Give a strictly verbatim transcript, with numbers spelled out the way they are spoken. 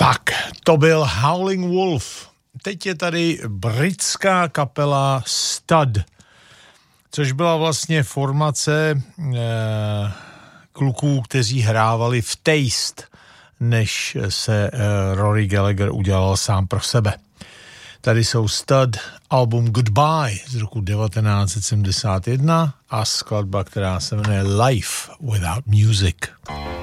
Tak, to byl Howling Wolf. Teď je tady britská kapela Stud, což byla vlastně formace eh, kluků, kteří hrávali v Taste, než se eh, Rory Gallagher udělal sám pro sebe. Tady jsou Stud, album Goodbye z roku devatenáct set sedmdesát jedna a skladba, která se jmenuje Life Without Music.